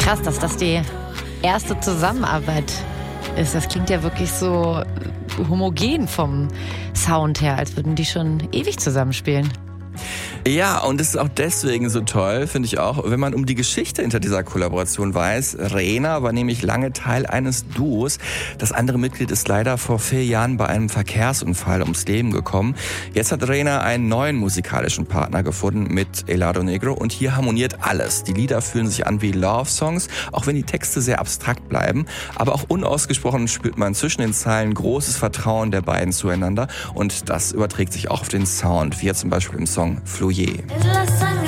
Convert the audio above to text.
Krass, dass das die erste Zusammenarbeit ist. Das klingt ja wirklich so homogen vom Sound her, als würden die schon ewig zusammenspielen. Ja, und es ist auch deswegen so toll, finde ich auch, wenn man um die Geschichte hinter dieser Kollaboration weiß. Rena war nämlich lange Teil eines Duos. Das andere Mitglied ist leider vor 4 Jahren bei einem Verkehrsunfall ums Leben gekommen. Jetzt hat Rena einen neuen musikalischen Partner gefunden mit Helado Negro und hier harmoniert alles. Die Lieder fühlen sich an wie Love-Songs, auch wenn die Texte sehr abstrakt bleiben. Aber auch unausgesprochen spürt man zwischen den Zeilen großes Vertrauen der beiden zueinander und das überträgt sich auch auf den Sound, wie jetzt zum Beispiel im Song Fluye. Es la sangre